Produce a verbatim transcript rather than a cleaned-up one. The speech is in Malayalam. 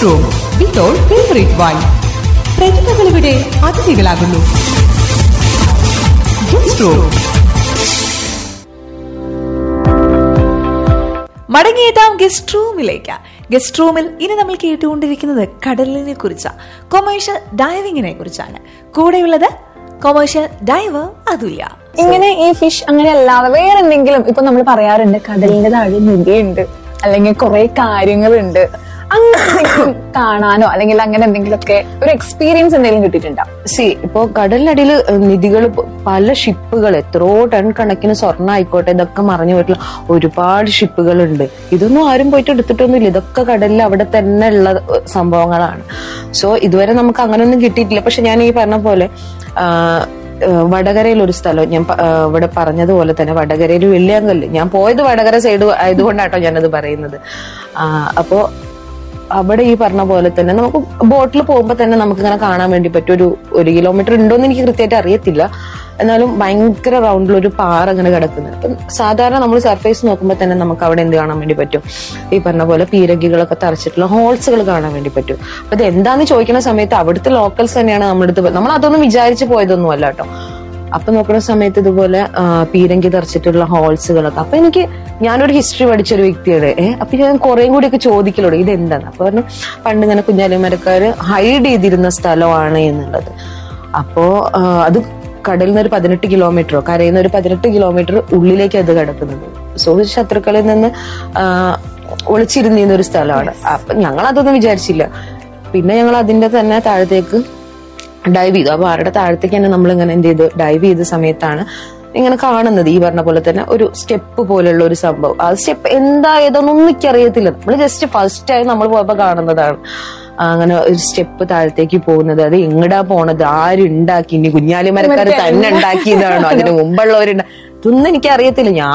Guest room വിത്തോൾ favourite wine. പ്രതിഭകളിവിടെ അതിഥികളാകുന്നു. Guest room. മടങ്ങിയെത്താം guest റൂമിലേക്ക്. ഗസ്റ്റ് റൂമിൽ ഇനി നമ്മൾ കേട്ടുകൊണ്ടിരിക്കുന്നത് കടലിനെ കുറിച്ചാണ്, കൊമേഴ്ഷ്യൽ ഡൈവിങ്ങിനെ കുറിച്ചാണ്. കൂടെയുള്ളത് കൊമേഴ്ഷ്യൽ ഡൈവർ അതുല്യ. ഇങ്ങനെ ഈ ഫിഷ് അങ്ങനെ അല്ലാതെ വേറെ എന്തെങ്കിലും ഇപ്പൊ നമ്മൾ പറയാറുണ്ട് കടലിന്റെ താഴെ നിധിയുണ്ട് അല്ലെങ്കിൽ കുറെ കാര്യങ്ങളുണ്ട്, അങ്ങനെ കാണാനോ അല്ലെങ്കിൽ അങ്ങനെ എന്തെങ്കിലുമൊക്കെ ഒരു എക്സ്പീരിയൻസ് എന്തെങ്കിലും കിട്ടിയിട്ടുണ്ടോ? സി ഇപ്പോ കടലിനടിയിൽ നിധികൾ പല ഷിപ്പുകൾ, എത്രയോ ടൺ കണക്കിന് സ്വർണ്ണം ആയിക്കോട്ടെ, ഇതൊക്കെ മറിഞ്ഞു പോയിട്ടുള്ള ഒരുപാട് ഷിപ്പുകളുണ്ട്. ഇതൊന്നും ആരും പോയിട്ട് എടുത്തിട്ടൊന്നുമില്ല. ഇതൊക്കെ കടലിൽ അവിടെ തന്നെ ഉള്ള സംഭവങ്ങളാണ്. സോ ഇതുവരെ നമുക്ക് അങ്ങനെയൊന്നും കിട്ടിയിട്ടില്ല. പക്ഷെ ഞാൻ ഈ പറഞ്ഞ പോലെ വടകരയിൽ ഒരു സ്ഥലം ഞാൻ ഇവിടെ പറഞ്ഞതുപോലെ തന്നെ വടകരയിൽ വെള്ളിയാങ്കല്ല്, ഞാൻ പോയത് വടകര സൈഡ് ആയതുകൊണ്ടാട്ടോ ഞാനത് പറയുന്നത്. അപ്പോ അവിടെ ഈ പറഞ്ഞ പോലെ തന്നെ നമുക്ക് ബോട്ടിൽ പോകുമ്പോൾ തന്നെ നമുക്ക് ഇങ്ങനെ കാണാൻ വേണ്ടി പറ്റും. ഒരു ഒരു കിലോമീറ്റർ ഉണ്ടോന്ന് എനിക്ക് കൃത്യമായിട്ട് അറിയത്തില്ല, എന്നാലും ഭയങ്കര റൗണ്ടിൽ ഒരു പാറ ഇങ്ങനെ കിടക്കുന്നത്. അപ്പം സാധാരണ നമ്മൾ സർഫേസ് നോക്കുമ്പോൾ തന്നെ നമുക്ക് അവിടെ എന്ത് കാണാൻ വേണ്ടി പറ്റും? ഈ പറഞ്ഞ പോലെ പീരങ്കികളൊക്കെ തറച്ചിട്ടുള്ള ഹോൾസുകൾ കാണാൻ വേണ്ടി പറ്റും. അപ്പൊ ഇത് എന്താന്ന് ചോദിക്കുന്ന സമയത്ത് അവിടുത്തെ ലോക്കൽസ് തന്നെയാണ് നമ്മളടുത്ത്, നമ്മൾ അതൊന്നും വിചാരിച്ച് പോയതൊന്നും അല്ല കേട്ടോ. അപ്പൊ നോക്കുന്ന സമയത്ത് ഇതുപോലെ പീരങ്കി തറച്ചിട്ടുള്ള ഹോൾസുകളൊക്കെ. അപ്പൊ എനിക്ക്, ഞാനൊരു ഹിസ്റ്ററി പഠിച്ചൊരു വ്യക്തിയാണ്. ഏഹ് അപ്പൊ ഞാൻ കുറേം കൂടി ഒക്കെ ചോദിക്കലുണ്ട് ഇതെന്താണ്. അപ്പൊ പറഞ്ഞു പണ്ട് ഇങ്ങനെ കുഞ്ഞാലിമരക്കാര് ഹൈഡ് ചെയ്തിരുന്ന സ്ഥലമാണ് എന്നുള്ളത്. അപ്പോ അത് കടലിൽ നിന്ന് ഒരു പതിനെട്ട് കിലോമീറ്ററോ കരയിൽ നിന്ന് ഒരു പതിനെട്ട് കിലോമീറ്റർ ഉള്ളിലേക്ക് അത് കിടക്കുന്നത്. സോ ശത്രുക്കളിൽ നിന്ന് ഒളിച്ചിരുന്നിരുന്ന ഒരു സ്ഥലമാണ്. അപ്പൊ ഞങ്ങൾ അതൊന്നും വിചാരിച്ചില്ല. പിന്നെ ഞങ്ങൾ അതിന്റെ തന്നെ താഴത്തേക്ക് ഡൈവ് ചെയ്തു. അപ്പൊ ആരുടെ താഴത്തേക്ക് തന്നെ നമ്മൾ ഇങ്ങനെ എന്ത് ചെയ്തു, ഡൈവ് ചെയ്ത സമയത്താണ് ഇങ്ങനെ കാണുന്നത് ഈ പറഞ്ഞ പോലെ തന്നെ ഒരു സ്റ്റെപ്പ് പോലുള്ള ഒരു സംഭവം. ആ സ്റ്റെപ്പ് എന്താ ഏതൊന്നും എനിക്കറിയത്തില്ല. നമ്മൾ ജസ്റ്റ് ഫസ്റ്റ് ടൈം നമ്മൾ പോയപ്പോ കാണുന്നതാണ് അങ്ങനെ ഒരു സ്റ്റെപ്പ് താഴത്തേക്ക് പോകുന്നത്. അത് എങ്ങടാ പോണത്, ആരുണ്ടാക്കി, ഇനി കുഞ്ഞാലിമരക്കാര് തന്നെ ഉണ്ടാക്കിയതാണോ, അതിന് മുമ്പുള്ളവരുണ്ട, ഇതൊന്നും എനിക്കറിയത്തില്ല. ഞാൻ